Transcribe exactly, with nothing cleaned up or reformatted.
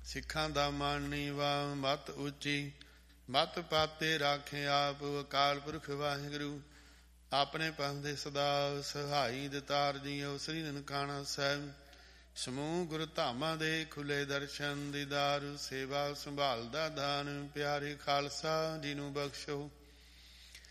ਸਿੱਖਾਂ ਦਾ ਮਨ ਨੀਵਾ ਮਤ ਉੱਚੀ, ਮਤ ਪਾਤੇ ਰਾਖੇ ਆਪ ਅਕਾਲ ਪੁਰਖ ਵਾਹਿਗੁਰੂ। ਆਪਣੇ ਪਾਉਂਦੇ ਸਦਾ ਸਹਾਈ ਦਿਤਾਰ ਜੀਓ ਸ੍ਰੀ ਨਨਕਾਣਾ ਸਾਹਿਬ। ਸਮੂਹ ਗੁਰੂ ਧਾਮਾਂ ਦੇ ਖੁੱਲੇ ਦਰਸ਼ਨ ਦੀਦਾਰ, ਸੇਵਾ ਸੰਭਾਲ ਦਾ ਦਾਨ, ਪਿਆਰੇ ਖਾਲਸਾ ਜੀ ਨੂੰ ਬਖਸ਼ੋ।